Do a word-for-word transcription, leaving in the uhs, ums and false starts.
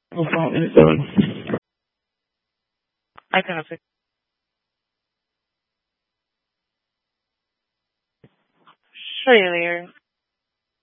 What phone is it on? I can fix. Show you later.